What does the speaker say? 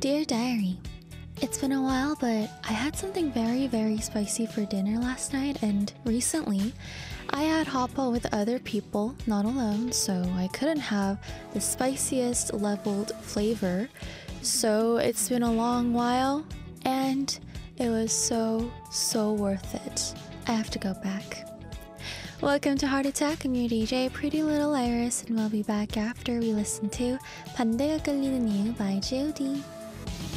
Dear Diary, it's been a while, but I had something very, very spicy for dinner last night, and recently I had hotpot with other people, not alone, so I couldn't have the spiciest leveled flavor. So it's been a long while, and it was so worth it. I have to go back. Welcome to Heart Attack. I'm your DJ, Pretty Little Iris, and we'll be back after we listen to 반대가 끌리는 이유 by G.O.D.